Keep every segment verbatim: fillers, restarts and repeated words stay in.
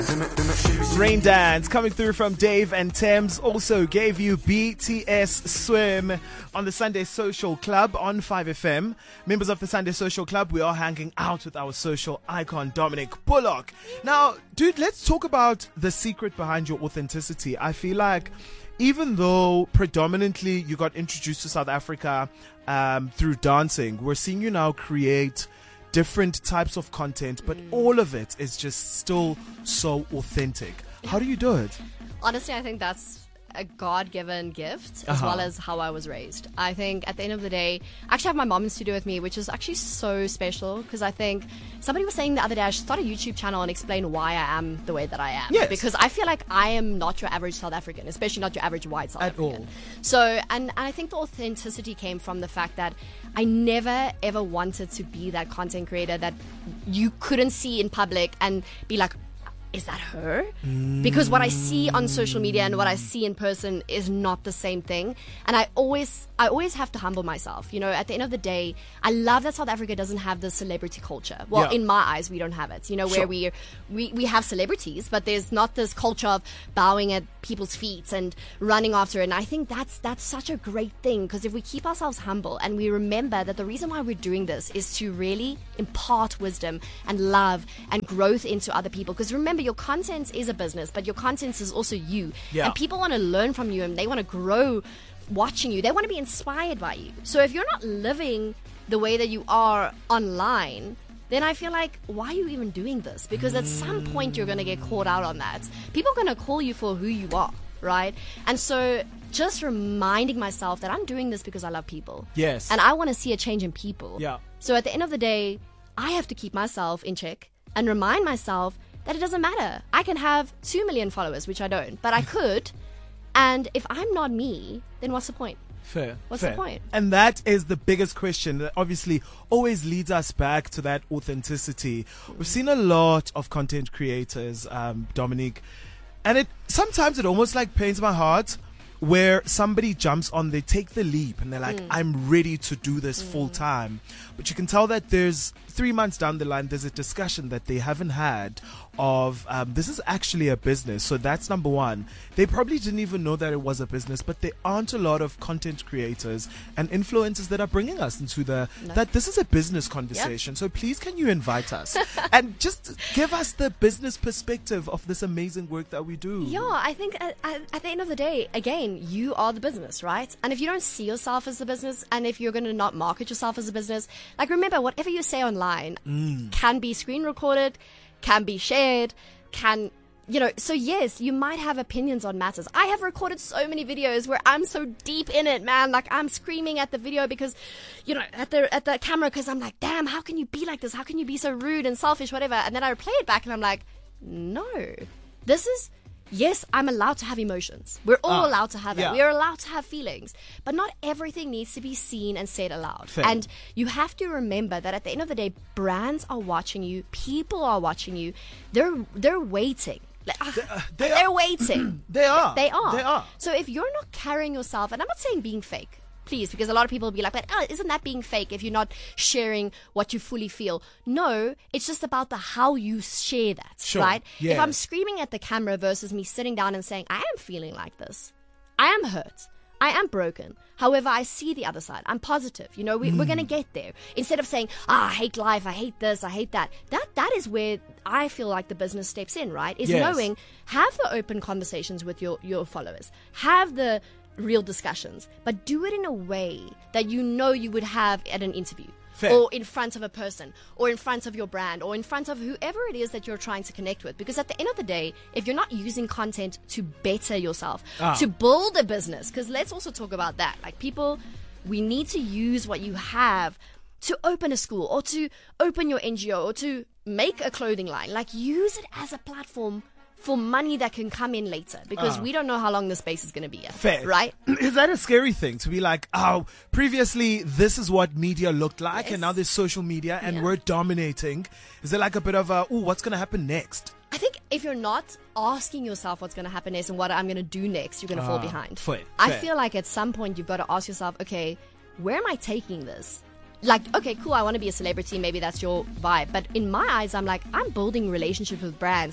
Rain Dance coming through from Dave and Thames. Also gave you B T S Swim on the Sunday Social Club on five F M. Members of the Sunday Social Club, we are hanging out with our social icon Dominic Bullock. Now, dude, let's talk about the secret behind your authenticity. I feel like even though predominantly you got introduced to South Africa um, through dancing, we're seeing you now create different types of content, but mm. all of it is just still so authentic. How do you do it? Honestly, I think that's a God-given gift, as Uh-huh. well as how I was raised. I think at the end of the day, I actually have my mom in studio with me, which is actually so special, because I think somebody was saying the other day I should start a YouTube channel and explain why I am the way that I am. Yes. Because I feel like I am not your average South African, especially not your average white South At African. all. So, and, and I think the authenticity came from the fact that I never ever wanted to be that content creator that you couldn't see in public and be like, is that her? Because what I see on social media and what I see in person is not the same thing. And I always I always have to humble myself. You know, at the end of the day, I love that South Africa doesn't have the celebrity culture. Well, Yeah. in my eyes, we don't have it. You know, where Sure. we, we we have celebrities, but there's not this culture of bowing at people's feet and running after it. And I think that's that's such a great thing, because if we keep ourselves humble and we remember that the reason why we're doing this is to really impart wisdom and love and growth into other people. Because remember, your content is a business, but your content is also you. Yeah. And people want to learn from you and they want to grow watching you. They want to be inspired by you. So if you're not living the way that you are online, then I feel like, why are you even doing this? Because at some point you're going to get caught out on that. People are going to call you for who you are, right? And so just reminding myself that I'm doing this because I love people. Yes. And I want to see a change in people. Yeah. So at the end of the day, I have to keep myself in check and remind myself that it doesn't matter. I can have two million followers, which I don't, but I could. And if I'm not me, then what's the point? Fair. What's fair. the point? And that is the biggest question that obviously always leads us back to that authenticity. We've seen a lot of content creators, um, Dominique, and it sometimes it almost like pains my heart where somebody jumps on, they take the leap and they're like, I'm ready to do this full time. But you can tell that there's three months down the line, there's a discussion that they haven't had of um, this is actually a business. So that's number one. They probably didn't even know that it was a business, but there aren't a lot of content creators and influencers that are bringing us into the No. that this is a business conversation. So please, can you invite us and just give us the business perspective of this amazing work that we do? Yeah, I think at, at, at the end of the day, again, you are the business, right? And if you don't see yourself as a business, and if you're going to not market yourself as a business, like remember, whatever you say online can be screen recorded, can be shared, can, you know, so yes, you might have opinions on matters. I have recorded so many videos where I'm so deep in it, man. Like I'm screaming at the video because, you know, at the at the camera, because I'm like, damn, how can you be like this? How can you be so rude and selfish, whatever? And then I play it back and I'm like, no, this is, yes, I'm allowed to have emotions. We're all Ah, allowed to have yeah. it. We're allowed to have feelings. But not everything needs to be seen and said aloud. Fair. And you have to remember that at the end of the day, brands are watching you. People are watching you. They're they're waiting. Like, ah, they they're are. waiting. They are. They are. They are. So if you're not carrying yourself, and I'm not saying being fake, please, because a lot of people will be like, but oh, isn't that being fake if you're not sharing what you fully feel? No, it's just about the how you share that, Sure. right? Yes. If I'm screaming at the camera versus me sitting down and saying, I am feeling like this. I am hurt. I am broken. However, I see the other side. I'm positive. You know, we, we're going to get there. Instead of saying, ah, I hate life, I hate this, I hate that. That That is where I feel like the business steps in, right? Is Yes. knowing, have the open conversations with your, your followers. Have the real discussions, but do it in a way that you know you would have at an interview. Fair. Or in front of a person, or in front of your brand, or in front of whoever it is that you're trying to connect with. Because at the end of the day, if you're not using content to better yourself, Ah. to build a business, because let's also talk about that. Like people, we need to use what you have to open a school, or to open your N G O, or to make a clothing line. Like use it as a platform for money that can come in later, because Ah. we don't know how long the space is going to be at, Fair. right? Is that a scary thing to be like, oh, previously this is what media looked like, Yes. and now there's social media and Yeah. we're dominating? Is there like a bit of a, oh, what's going to happen next? I think if you're not asking yourself what's going to happen next and what I'm going to do next, you're going to fall Ah, behind. fair, I fair. feel like at some point you've got to ask yourself, okay, where am I taking this? Like, okay, cool, I want to be a celebrity, maybe that's your vibe. But in my eyes, I'm like, I'm building relationships with brands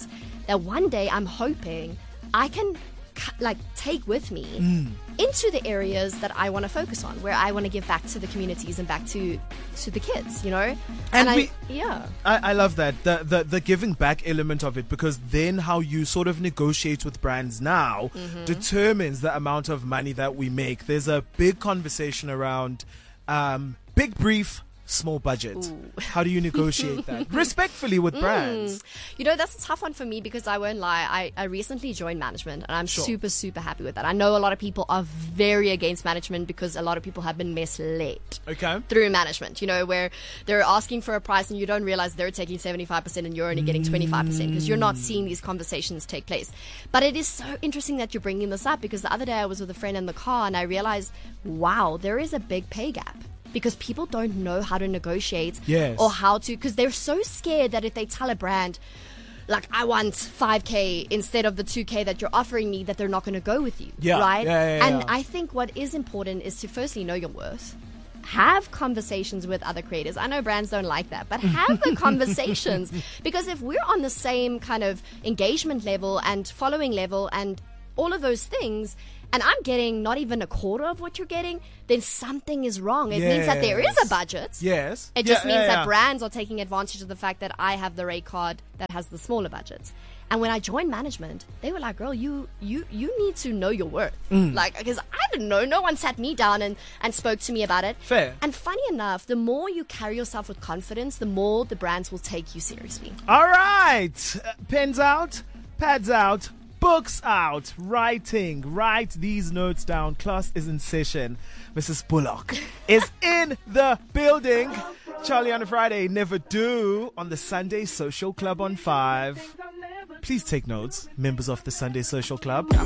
that one day I'm hoping I can like take with me mm. into the areas that I want to focus on, where I want to give back to the communities and back to to the kids, you know. And, and I, we, yeah, I, I love that the, the the giving back element of it, because then how you sort of negotiate with brands now mm-hmm. determines the amount of money that we make. There's a big conversation around um, big brief, small budget. Ooh. How do you negotiate that respectfully with brands? Mm. You know, that's a tough one for me, because I won't lie, I, I recently joined management, and I'm Sure. super, super happy with that. I know a lot of people are very against management because a lot of people have been misled Okay. through management, you know, where they're asking for a price and you don't realize they're taking seventy-five percent and you're only getting twenty-five percent because you're not seeing these conversations take place. But it is so interesting that you're bringing this up, because the other day I was with a friend in the car and I realized, wow, there is a big pay gap. Because people don't know how to negotiate Yes. or how to, because they're so scared that if they tell a brand, like, I want five K instead of the two K that you're offering me, that they're not going to go with you. Yeah. Right? Yeah, yeah, and yeah. I think what is important is to firstly know your worth. Have conversations with other creators. I know brands don't like that, but have the conversations. Because if we're on the same kind of engagement level and following level and all of those things, and I'm getting not even a quarter of what you're getting, then something is wrong. It means that there is a Yes. budget. Yes. It just Yeah, means yeah, that yeah. brands are taking advantage of the fact that I have the rate card that has the smaller budget. And when I joined management, they were like, girl, you you you need to know your worth. Mm. Like, because I didn't know. No one sat me down and, and spoke to me about it. Fair. And funny enough, the more you carry yourself with confidence, the more the brands will take you seriously. All right. Uh, Pens out, pads out, books out, writing. Write these notes down. Class is in session. Missus Bullock is in the building. Charlie on a Friday, never do on the Sunday Social Club on five. Please take notes, members of the Sunday Social Club.